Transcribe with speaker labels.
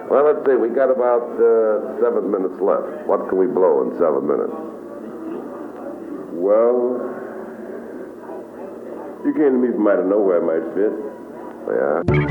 Speaker 1: Well, let's see. We got about 7 minutes left. What can we blow in 7 minutes?
Speaker 2: Well, you came to me from out of nowhere, my fit.
Speaker 1: Yeah?